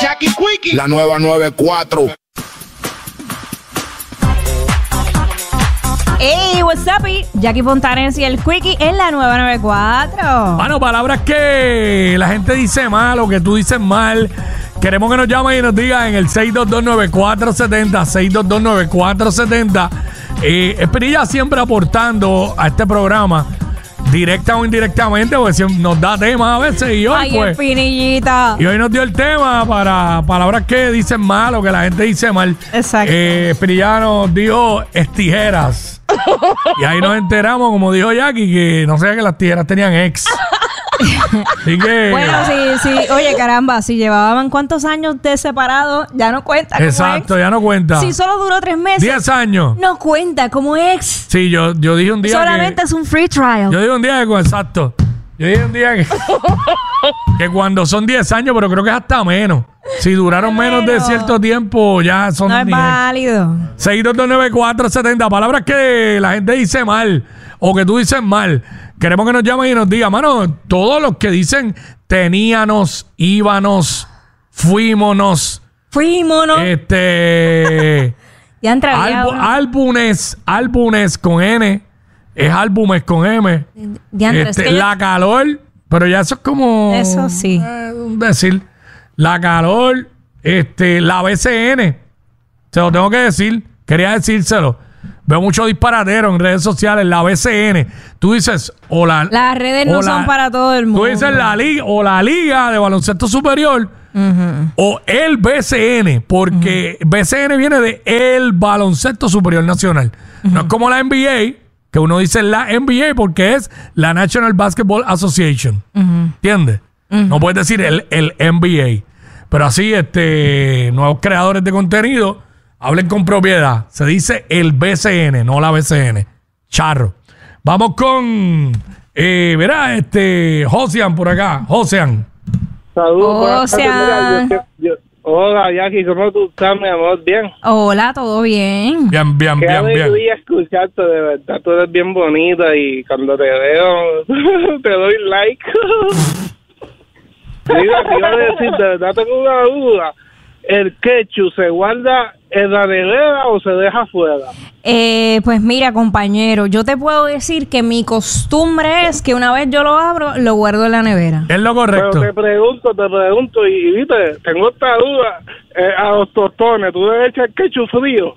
Jackie Quickie, la nueva 94. Hey, what's up, Jackie Fontanes y el Quickie en la nueva 94. Bueno, palabras que la gente dice mal o que tú dices mal. Queremos que nos llamen y nos digan en el 6229470, 6229470. Espinilla siempre aportando a este programa, directa o indirectamente, porque siempre nos da temas a veces. Y hoy, Ay, pues, Espinillita. y hoy nos dio el tema para palabras que dicen mal o que la gente dice mal. Exacto. Espinilla nos dijo tijeras. Y ahí nos enteramos, como dijo Jackie, que no sé, que las tijeras tenían ex. Así que... Bueno, sí. Oye, caramba, si llevaban cuántos años de separado, ya no cuenta como Exacto, ex. ya no cuenta. Si solo duró 3 meses. 10 años. No cuenta como ex. Sí, yo dije un día Solamente es un free trial. Yo dije un día que... Exacto. Yo dije un día que cuando son 10 años, pero creo que es hasta menos. Si duraron menos de cierto tiempo, ya son... No es válido. 6229470. Palabras que la gente dice mal o que tú dices mal. Queremos que nos llamen y nos digan, mano, todos los que dicen teníanos, íbamos, fuímonos. Ya entraría. Álbumes con N, es álbumes con M. La calor, pero ya eso es como... Eso sí. Decir, la calor, la BCN. Se lo tengo que decir, quería decírselo. Veo mucho disparatero en redes sociales, la BCN. Tú dices, las redes no son para todo el mundo. Tú dices la Liga de Baloncesto Superior, o el BCN, porque BCN viene de el Baloncesto Superior Nacional. No es como la NBA, que uno dice la NBA porque es la National Basketball Association. ¿Entiendes? No puedes decir el NBA. Pero así, nuevos creadores de contenido, hablen con propiedad. Se dice el BCN, no la BCN. Charro. Vamos con, verá, Josian por acá. Josian. Saludos. Hola, Jackie, ¿cómo tú estás, mi amor? ¿Bien? Hola, ¿todo bien? Bien. Qué alegría escucharte, de verdad. Tú eres bien bonita y cuando te veo te doy like. Mira, te iba a decir, de verdad tengo una duda. ¿El ketchup se guarda en la nevera o se deja afuera? Pues mira, compañero, yo te puedo decir que mi costumbre es que una vez yo lo abro, lo guardo en la nevera. Es lo correcto. Pero te pregunto, y viste, tengo esta duda. A los tostones, ¿tú debes echar ketchup frío?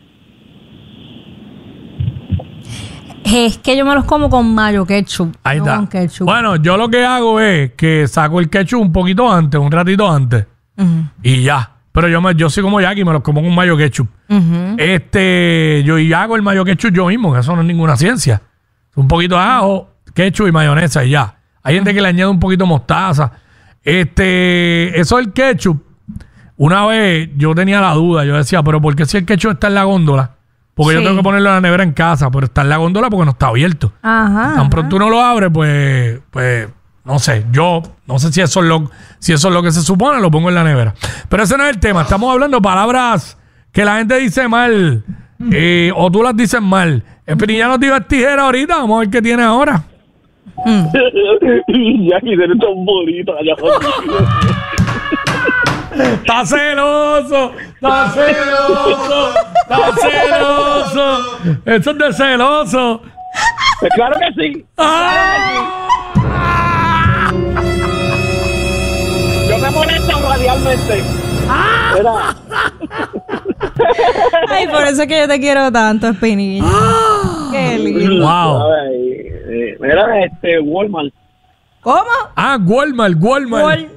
Es que yo me los como con mayo ketchup. Ahí no está. Con ketchup. Bueno, yo lo que hago es que saco el ketchup un poquito antes, un ratito antes. Y ya. Pero yo soy como Jackie, me los como con mayo ketchup. Yo hago el mayo ketchup yo mismo, que eso no es ninguna ciencia. Un poquito de ajo, ketchup y mayonesa y ya. Hay gente que le añade un poquito de mostaza. Eso del ketchup, una vez yo tenía la duda, yo decía, pero ¿por qué si el ketchup está en la góndola? Porque yo tengo que ponerlo en la nevera en casa, pero está en la góndola porque no está abierto. Tan pronto uno lo abre, pues no sé, yo no sé si eso es lo que se supone, lo pongo en la nevera. Pero ese no es el tema. Estamos hablando de palabras que la gente dice mal, o tú las dices mal. Espinilla nos dio tijera ahorita, vamos a ver qué tiene ahora. Jackie, eres tan bonita. ¡Está celoso! ¡Eso es de celoso! Pues claro que sí. Yo me molesto radialmente. Mira. Ay, por eso es que yo te quiero tanto, Espinilla. Qué lindo. Wow. Mira, Walmart. ¿Cómo? Walmart.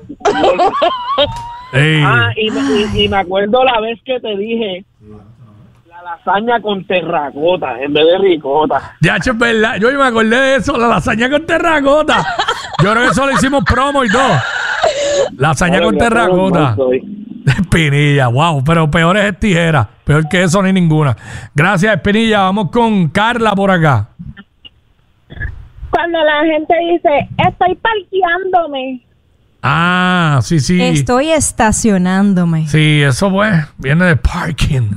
Ey. Y me acuerdo la vez que te dije la lasaña con terracota en vez de ricota. Ya, es verdad. Yo me acordé de eso, la lasaña con terracota. Yo creo que eso le hicimos promo y todo. Lasaña con terracota. Espinilla, wow. Pero peor es tijera. Peor que eso ni ninguna. Gracias, Espinilla. Vamos con Carla por acá. Cuando la gente dice, estoy parqueándome. Ah, sí. Estoy estacionándome. Sí, eso pues viene de parking.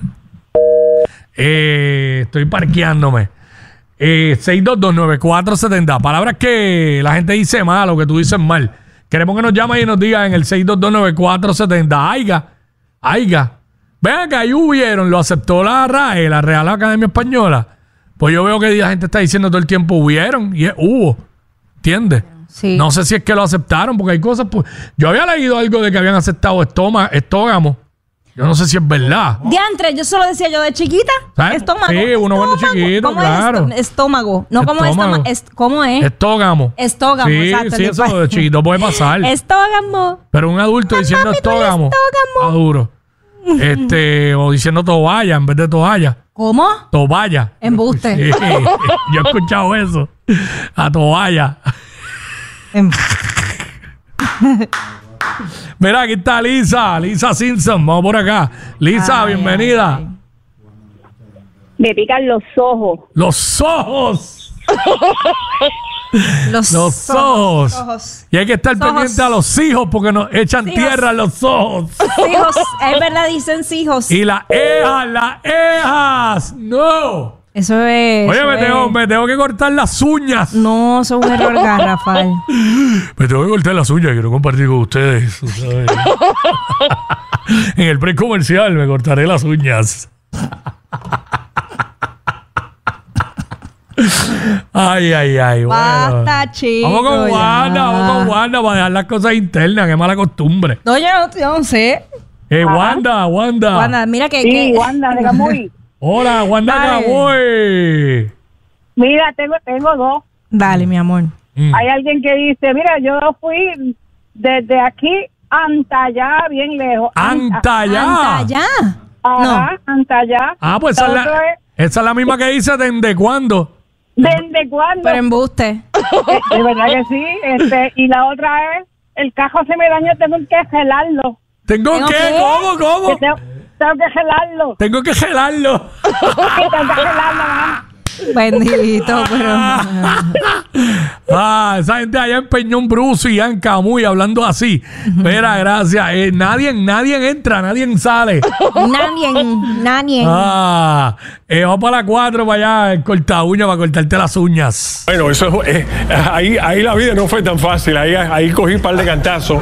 Estoy parqueándome. 6229470. Palabras que la gente dice mal o que tú dices mal. Queremos que nos llamen y nos digan en el 6229470. Aiga. Ven acá, ahí hubieron, lo aceptó la RAE, la Real Academia Española. Pues yo veo que la gente está diciendo todo el tiempo hubieron y es hubo. ¿Entiendes? Sí. No sé si es que lo aceptaron, porque hay cosas. Pues, yo había leído algo de que habían aceptado estógamo. Yo no sé si es verdad. Diantre, yo solo decía yo de chiquita. ¿Sabes? Estómago. Sí, uno cuando chiquito, ¿Cómo claro. es estómago? No, ¿cómo Estómago. ¿Cómo es? Estógamo. Estógamo, Sí, exacto. sí, eso de chiquito puede pasar. Estógamo. Pero un adulto diciendo mami, duele estógamo. estógamo. Maduro. O diciendo toalla en vez de toalla. ¿Cómo? Toalla. Embuste. Sí, yo he escuchado eso. A toalla. Mira, aquí está Lisa Simpson. Vamos por acá. Lisa, bienvenida. ay. Me pican los ojos. Los ojos. Los ojos. Y hay que estar Ojos. pendiente a los hijos porque nos echan Hijos. tierra en los ojos. hijos. Es verdad, dicen hijos. Y las ejas. No. Eso es. Oye, eso me tengo que cortar las uñas. No, eso es un error garrafal. Me tengo que cortar las uñas. Quiero compartir con ustedes. ¿Sabes? En el pre-comercial me cortaré las uñas. Ay. Bueno. Basta, chicos. Vamos con ya. Wanda para dejar las cosas internas. Qué mala costumbre. No, yo no sé. Wanda. Wanda, mira que. Sí, que- Wanda de Camuy. Hola, Wanda Dale. Caboy. Mira, tengo dos. Dale, mi amor. Hay alguien que dice, mira, yo fui desde aquí hasta allá, bien lejos. Anta Anda, ya. ya. Ajá, hasta allá. Ah, pues esa Otro es la misma que dice desde cuándo. ¿desde cuándo? Pero embuste. De verdad que sí. Y la otra es, el cajo se me dañó, tengo que gelarlo. ¿Tengo ¿Tengo que? qué? ¿Cómo? Que tengo que gelarlo. Tengo que gelarlo. Tengo que gelarlo, mamá. Bendito, pero. Esa gente allá en Peñón Bruce y en Camuy hablando así. Mira, gracias. Nadie entra, nadie sale. Nadie. Vamos para la 4 para allá, el corta uña para cortarte las uñas. Bueno, eso ahí la vida no fue tan fácil. Ahí cogí un par de cantazos.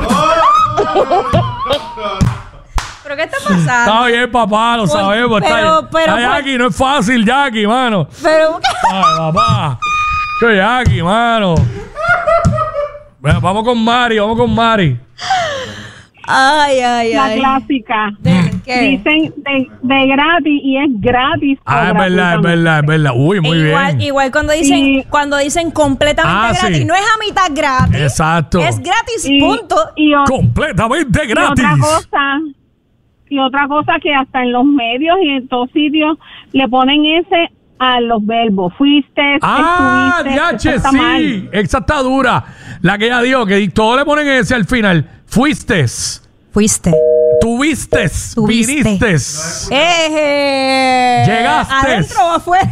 ¿Pero qué está pasando? Está bien, papá, lo sabemos. pero, Jackie, no es fácil, Jackie, mano. Pero. Ay, papá. Soy Jackie, mano. Bueno, vamos con Mari. Ay. La clásica. ¿Qué? Dicen de gratis y es gratis. Es verdad. Uy, muy bien. Igual cuando dicen Y- completamente gratis, sí. no es a mitad gratis. Exacto. Es gratis, Y- punto. Completamente gratis. Y otra cosa que hasta en los medios y en todos sitios le ponen ese a los verbos. Fuiste, estuviste. diache, eso está sí. mal. Esa está dura. La que ella dijo, que todos le ponen ese al final. Fuiste. Tuviste. Viniste. Llegaste. ¿Adentro o afuera?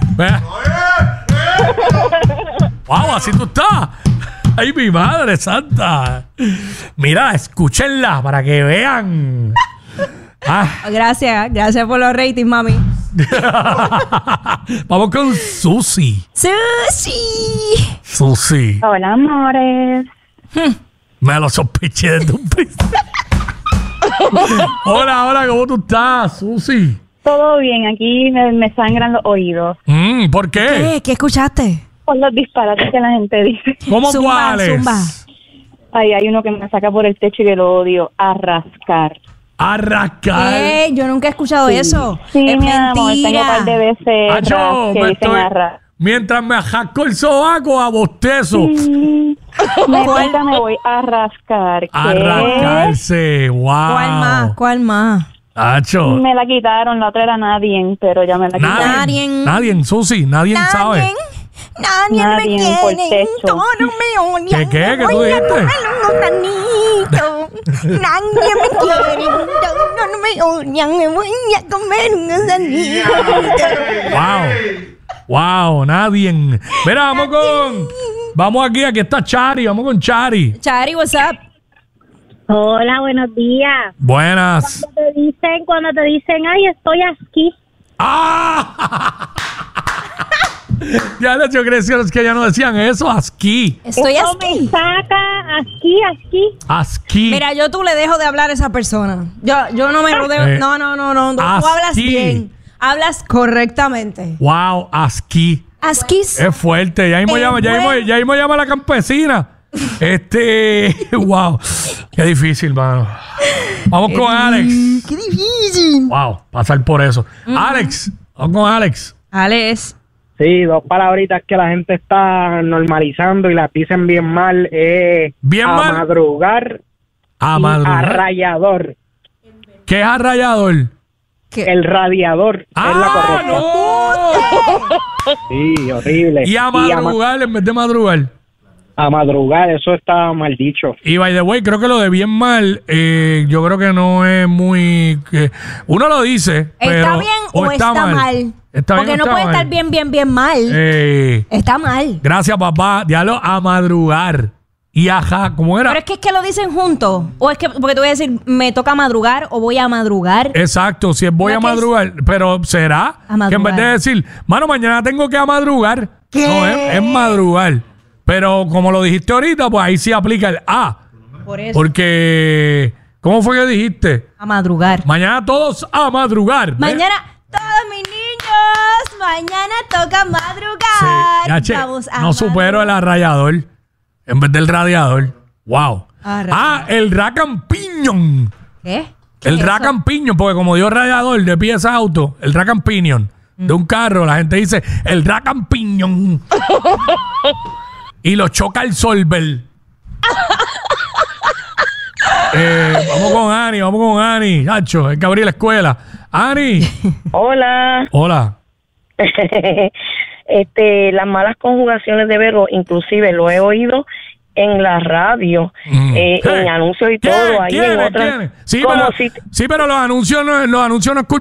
Wow, así tú estás. Ay, mi madre santa. Mira, escúchenla para que vean. Gracias por los ratings, mami. Vamos con Susi. Susi. Hola, amores. Me lo sospeché desde un principio. Hola, ¿cómo tú estás, Susi? Todo bien, aquí me sangran los oídos ¿Por qué? ¿Qué escuchaste? por los disparates que la gente dice. ¿Cómo Zumba, cuáles? zumba. Ay, hay uno que me saca por el techo y que lo odio, a rascar. A rascar. Yo nunca he escuchado eso. Sí, es mi amor, tengo un par de mentira. veces Acho, que dicen arra. mientras me jasco el sobaco a bostezo. Ahorita me voy a rascar. A ¿Qué? rascarse. Wow. ¿Cuál más? Acho. Me la quitaron, la otra era nadie, pero ya me la quitaron. Nadie, Susi. Nadie sabe. Nadie me Nadie por quiere. techo. Todos me odian. ¿Qué? ¿Qué tú Voy a dijiste? comer un gusanito. Nadie me quiere. Todos me odian. Me voy a comer un gusanito. Wow, nadie. Mira, vamos aquí está Chari, vamos con Chari. Chari, what's up? Hola, buenos días. Buenas. Cuando te dicen, ay, estoy aquí. ¡Ah! Ya yo crecí los que ya no decían eso. Asquí. Estoy Eso así. me saca aquí. Asquí. Mira, tú le dejo de hablar a esa persona. Yo no me rodeo. No. Tú hablas asquí. bien. Hablas correctamente. Wow, asquí. Asquis. Es fuerte. Ya mismo llama a la campesina. Wow. Qué difícil, mano. Vamos con Alex. Qué difícil. Wow, pasar por eso. Alex, vamos con Alex. Alex. Sí, 2 palabritas que la gente está normalizando y las dicen bien mal. Bien mal. Madrugar A y madrugar. arrayador. ¿Qué es arrayador? El radiador es la correcta. ¡No! Sí, horrible. Y a madrugar en vez de madrugar. A madrugar, eso está mal dicho. Y by the way, creo que lo de bien mal, yo creo que no es muy... uno lo dice, pero... ¿Está bien o está mal? Está Porque bien, no está puede mal. estar bien mal. Está mal. Gracias, papá. Diablo, a madrugar. Y ajá, ¿cómo era? Pero es que lo dicen juntos. O es que, porque te voy a decir, me toca madrugar o voy a madrugar. Exacto, si es voy No, a que es- madrugar, pero será A madrugar. que en vez de decir, mano, mañana tengo que a madrugar, ¿Qué? no, es madrugar. Pero como lo dijiste ahorita, pues ahí sí aplica el A. Por eso. Porque, ¿cómo fue que dijiste? A madrugar. Mañana todos a madrugar. ¿ves? Mañana, todos mis niños, mañana toca madrugar. Sí, ya, che, Vamos a no supero el madrugar. arrayador en vez del radiador. Wow. Arrayador. El rack and pinion. ¿Qué? ¿Qué El es rack eso? and pinion, porque como dio radiador de piezas auto, el rack and pinion de un carro, la gente dice el rack and pinion. Y lo choca el solver. Vamos con Ani. Nacho, hay que abrir la escuela. Ani. Hola. Hola. Las malas conjugaciones de verbos, inclusive lo he oído en la radio, en anuncios y todo, ahí en otras. Sí, como pero, si sí, pero los anuncios no es culpa